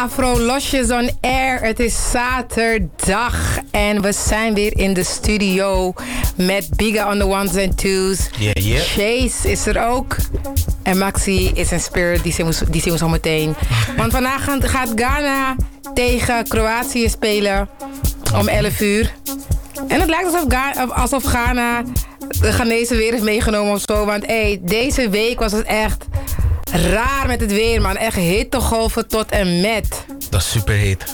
Afro Losjes on Air. Het is zaterdag en we zijn weer in de studio met Biga on the ones and twos. Yeah. Chase is er ook. En Maxi is in spirit, die zien we zo meteen. Want vandaag gaat Ghana tegen Kroatië spelen om 11 uur. En het lijkt alsof Ghana de Ghanese weer heeft meegenomen of zo. Want deze week was het echt raar met het weer, man. Echt hittegolven tot en met. Dat is super heet.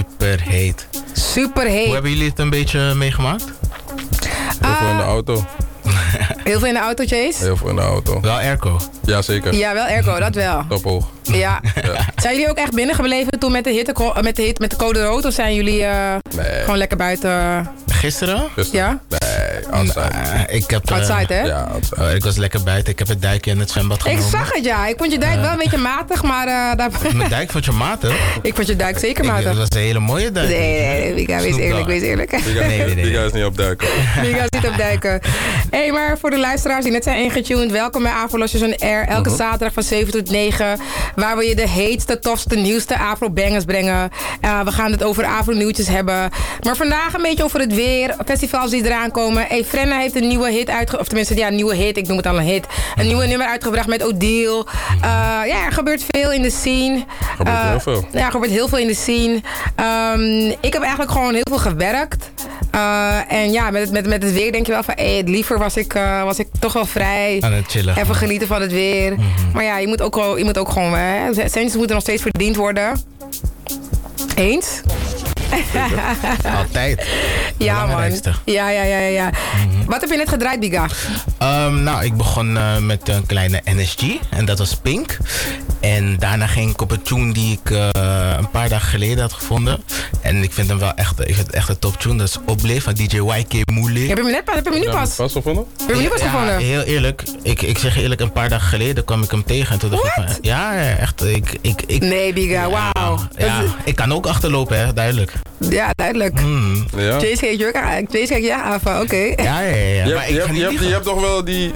Super heet. Hoe hebben jullie het een beetje meegemaakt? Heel veel in de auto. Heel veel in de auto, Chase? Heel veel in de auto. Wel airco. Ja, zeker. Ja, wel airco, dat wel. Top hoog. Ja. Zijn jullie ook echt binnengebleven toen met de code rood? Of zijn jullie gewoon lekker buiten? Gisteren? Ja? Nee, outside. Ik heb, Outside, hè? Ja, outside. ik was lekker buiten. Ik heb het dijkje en het zwembad genomen. Ik zag het, ja. Ik vond je dijk wel een beetje matig, maar... Mijn dijk vond je matig? Ik vond je dijk zeker matig. Dat was een hele mooie dijk. Nee, Biga, wees eerlijk. Die is niet op duiken. Biga is niet op duiken. Hey, maar voor de luisteraars die net zijn ingetuned, welkom bij Afro Losjes on Air. Elke zaterdag van 7 tot 9, waar we je de heetste, tofste, nieuwste Afro-bangers brengen. We gaan het over Afro-nieuwtjes hebben. Maar vandaag een beetje over het weer, festivals die eraan komen. Hey, Frenna heeft een nieuwe hit uitgebracht, of tenminste, ja, een nieuwe hit, ik noem het al een hit. Een nieuwe nummer uitgebracht met Odile. Ja, er gebeurt veel in de scene. Heel veel. Ja, er gebeurt heel veel in de scene. Ik heb eigenlijk gewoon heel veel gewerkt. En ja, met het weer denk je wel van, het liever was ik toch wel vrij. Aan het chillen. Even genieten van het weer. Maar ja, je moet ook gewoon, centjes moeten nog steeds verdiend worden. Eens? Altijd. Ja, man. Ja. Wat heb je net gedraaid, Biga? Nou, ik begon met een kleine NSG. En dat was Pink. En daarna ging ik op een tune die ik een paar dagen geleden had gevonden. En ik vind hem wel echt, een top tune. Dat is Oblé van DJ YK Moulé. Heb je hem nu pas? Pas gevonden? Heb je hem nu pas gevonden? Heel eerlijk. Ik zeg je eerlijk, een paar dagen geleden kwam ik hem tegen. En toen dacht ik van, ja, echt. Nee, Biga, wauw. Ja, ik kan ook achterlopen, hè, duidelijk. Ja, duidelijk. Ja. Chase kijkt je aan van, oké. Ja. Maar ik ga niet liegen. Je hebt toch wel die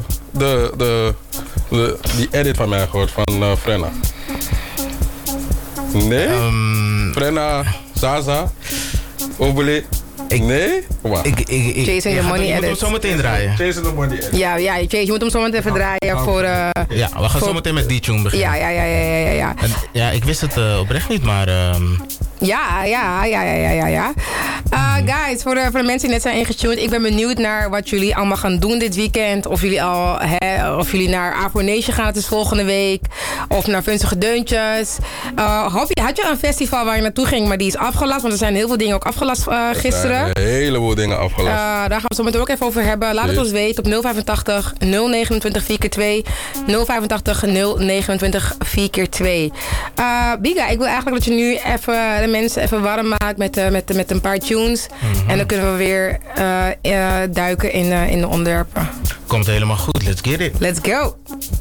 edit van mij gehoord van Frenna? Nee? Frenna, Zaza, Obele. Nee? Wow. Chase en de money Je moet hem edit. zo meteen draaien. Chase the money edit. Ja, Chase, je moet hem zo meteen even draaien voor... Ja, we gaan zo meteen met die tune beginnen. Ja. En, ja, ik wist het oprecht niet, maar... Ja. Guys, voor de mensen die net zijn ingetuned, ik ben benieuwd naar wat jullie allemaal gaan doen dit weekend. Of jullie naar Afro Nation gaan, het is volgende week. Of naar Vunzige Deuntjes. Had je een festival waar je naartoe ging, maar die is afgelast? Want er zijn heel veel dingen ook afgelast gisteren. Een heleboel dingen afgelast. Daar gaan we zo meteen ook even over hebben. Laat het ons weten op 085 029 4x2. 085 029 4x2. Biga, ik wil eigenlijk dat je nu even de mensen even warm maakt met een paar tunes. En dan kunnen we weer duiken in de onderwerpen. Komt helemaal goed, let's get it. Let's go!